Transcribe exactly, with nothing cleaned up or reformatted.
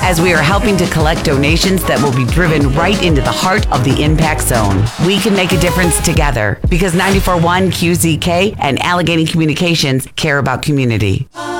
as we are helping to collect donations that will be driven right into the heart of the impact zone. We can make a difference together because ninety-four point one Q Z K and Allegheny Communications care about community.